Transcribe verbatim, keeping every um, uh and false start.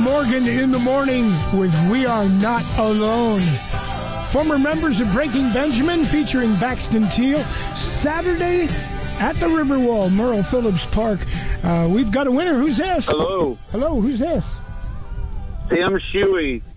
Morgan in the morning with We Are Not Alone. Former members of Breaking Benjamin featuring Baxton Teal. Saturday at the Riverwall, Merle Phillips Park. Uh, we've got a winner. Who's this? Hello. Hello, who's this? Sam Shuey.